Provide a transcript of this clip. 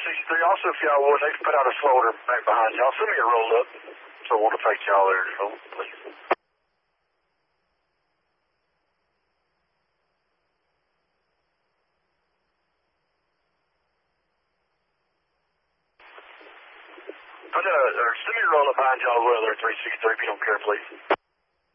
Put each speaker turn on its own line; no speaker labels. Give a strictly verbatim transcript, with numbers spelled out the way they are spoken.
sixty-three. Also, if y'all would, they can put out a floater back behind y'all. Send me a roll up, so we'll take y'all there, so please. Put a, or send me a roll up behind y'all as well there, three sixty-three, if you don't care, please.